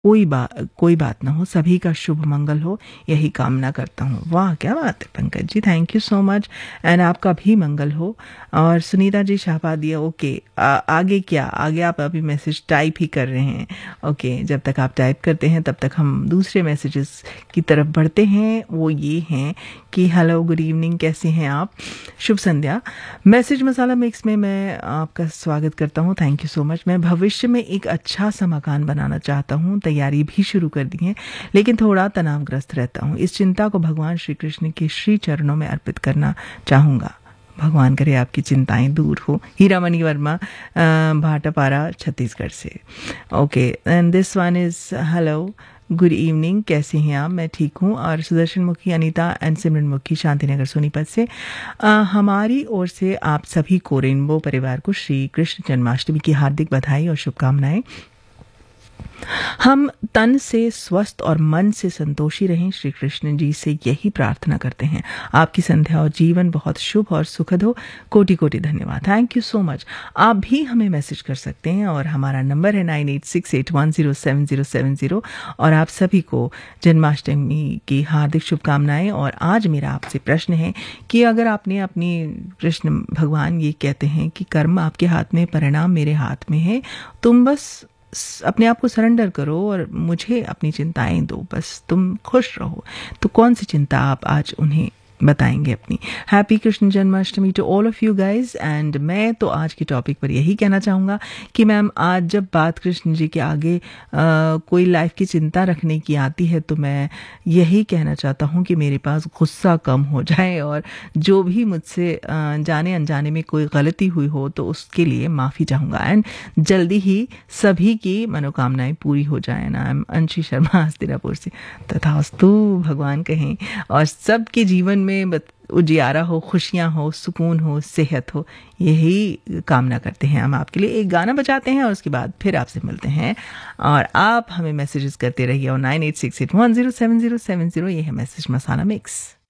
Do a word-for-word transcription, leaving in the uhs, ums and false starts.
कोई बात कोई बात ना हो, सभी का शुभ मंगल हो, यही कामना करता हूँ। वाह क्या बात है Pankaj ji, thank you so much. And आपका भी मंगल हो। और सुनीता जी शाहबादिया, ओके आ, आगे क्या, आगे आप अभी मैसेज टाइप ही कर रहे हैं। ओके, जब तक आप टाइप करते हैं तब तक हम दूसरे मैसेजेस की तरफ बढ़ते हैं। वो ये हैं कि हेलो गुड इवनिंग, कैसे हैं आप, शुभ संध्या। मैसेज मसाला मिक्स में मैं आपका स्वागत करता हूँ, थैंक यू सो मच। मैं भविष्य में एक अच्छा सा मकान बनाना चाहता हूँ, तैयारी भी शुरू कर दी है, लेकिन थोड़ा तनावग्रस्त रहता हूँ। इस चिंता को भगवान श्री कृष्ण के श्री चरणों में अर्पित करना चाहूँगा। भगवान करे आपकी चिंताएं दूर हो। हीरामणि वर्मा, भाटापारा, छत्तीसगढ़ से। Okay, and this one is hello good evening, कैसे हैं आप, मैं ठीक हूँ। और सुदर्शन मुखी अनीता एंड सिमरन मुखी शांतिनगर सोनीपत से, आ, हमारी ओर से आप सभी को, रेनबो परिवार को श्री कृष्ण जन्माष्टमी की हार्दिक बधाई और शुभकामनाएं। हम तन से स्वस्थ और मन से संतोषी रहें, श्री कृष्ण जी से यही प्रार्थना करते हैं। आपकी संध्या और जीवन बहुत शुभ और सुखद हो। कोटि कोटि धन्यवाद, थैंक यू सो मच। आप भी हमें मैसेज कर सकते हैं और हमारा नंबर है nine eight six eight one zero seven zero seven zero. और आप सभी को जन्माष्टमी की हार्दिक शुभकामनाएं। और आज मेरा आपसे प्रश्न है कि अगर आपने अपनी, कृष्ण भगवान ये कहते हैं कि कर्म आपके हाथ में, परिणाम मेरे हाथ में है, तुम बस अपने आप को सरेंडर करो और मुझे अपनी चिंताएं दो, बस तुम खुश रहो, तो कौन सी चिंता आप आज उन्हें बताएंगे अपनी। Happy Krishna Janmashtami to all of you guys. And मैं तो आज की टॉपिक पर यही कहना चाहूँगा कि मैम, आज जब बात कृष्ण जी के आगे आ, कोई लाइफ की चिंता रखने की आती है, तो मैं यही कहना चाहता हूँ कि मेरे पास गुस्सा कम हो जाए, और जो भी मुझसे जाने अनजाने में कोई गलती हुई हो तो उसके लिए माफ़ी चाहूँगा। एंड जल्दी ही सभी की मनोकामनाएं पूरी हो जाए ना। आई एम अंशी शर्मा हस्तिनापुर से। तथास्तु भगवान कहें, और सबके जीवन में उजियारा हो, खुशियां हो, सुकून हो, सेहत हो, यही कामना करते हैं हम आपके लिए। एक गाना बजाते हैं और उसके बाद फिर आपसे मिलते हैं। और आप हमें मैसेजेस करते रहिए और nine eight six eight one zero seven zero seven zero, ये है मैसेज मसाला मिक्स।